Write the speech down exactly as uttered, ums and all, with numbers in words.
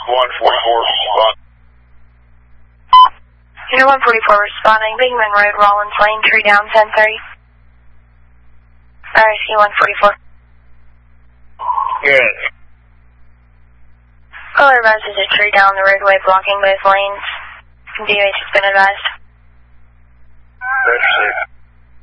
one forty-four, respond. Unit one forty-four responding, Bingman Road, Rollins Lane, tree down, ten thirty. R I C one forty-four. Good. Caller advises a tree down the roadway blocking both lanes. D H has been advised. That's safe.